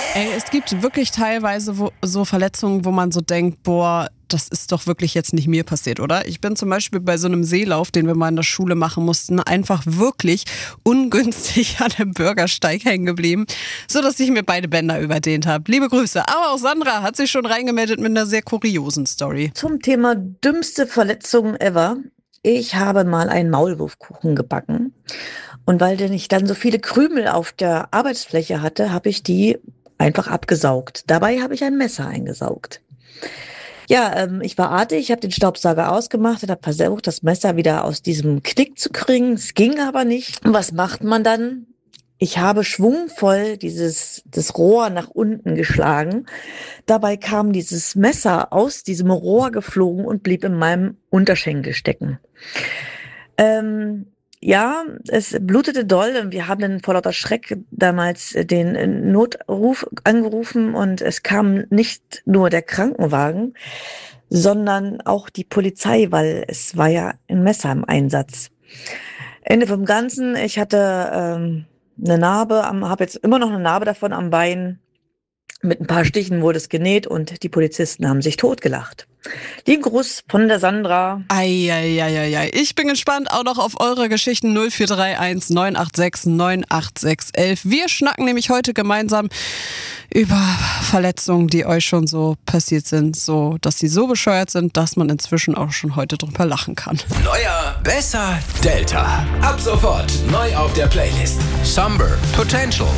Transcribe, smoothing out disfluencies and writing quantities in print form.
Ey, es gibt wirklich teilweise so Verletzungen, wo man so denkt, boah, das ist doch wirklich jetzt nicht mir passiert, oder? Ich bin zum Beispiel bei so einem Seelauf, den wir mal in der Schule machen mussten, einfach wirklich ungünstig an dem Bürgersteig hängen geblieben, sodass ich mir beide Bänder überdehnt habe. Liebe Grüße. Aber auch Sandra hat sich schon reingemeldet mit einer sehr kuriosen Story. Zum Thema dümmste Verletzungen ever. Ich habe mal einen Maulwurfkuchen gebacken. Und weil ich dann so viele Krümel auf der Arbeitsfläche hatte, habe ich die einfach abgesaugt. Dabei habe ich ein Messer eingesaugt. Ja, ich war artig, ich habe den Staubsauger ausgemacht und habe versucht, das Messer wieder aus diesem Knick zu kriegen. Es ging aber nicht. Und was macht man dann? Ich habe schwungvoll das Rohr nach unten geschlagen. Dabei kam dieses Messer aus diesem Rohr geflogen und blieb in meinem Unterschenkel stecken. Ja, es blutete doll und wir haben dann vor lauter Schreck damals den Notruf angerufen und es kam nicht nur der Krankenwagen, sondern auch die Polizei, weil es war ja ein Messer im Einsatz. Ende vom Ganzen, ich hatte eine Narbe, habe jetzt immer noch eine Narbe davon am Bein. Mit ein paar Stichen wurde es genäht und die Polizisten haben sich totgelacht. Lieben Gruß von der Sandra. Eieieiei. Ich bin gespannt auch noch auf eure Geschichten 0431 986 98611. Wir schnacken nämlich heute gemeinsam über Verletzungen, die euch schon so passiert sind, so dass sie so bescheuert sind, dass man inzwischen auch schon heute drüber lachen kann. Neuer, besser, Delta. Ab sofort neu auf der Playlist. Somber, Potential,